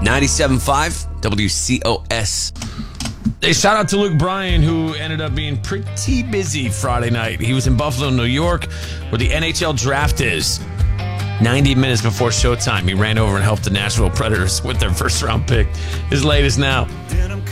97.5 WCOS. Hey, shout out to Luke Bryan, who ended up being pretty busy Friday night. He was in Buffalo, New York, where the NHL draft is. 90 minutes before showtime, he ran over and helped the Nashville Predators with their first-round pick. His latest now.